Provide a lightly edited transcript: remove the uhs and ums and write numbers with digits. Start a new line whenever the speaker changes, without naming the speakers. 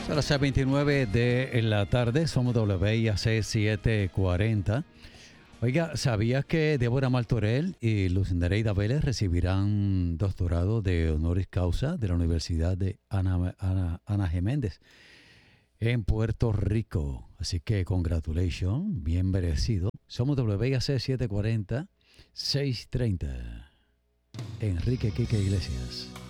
A las 6:29 de la tarde, somos WIAC 740. Oiga, ¿sabías que Débora Martorell y Lucindareida Vélez recibirán doctorado de honoris causa de la Universidad de Ana Geméndez en Puerto Rico? Así que congratulations, bien merecido. Somos WIAC 740, 630. Enrique Quique Iglesias.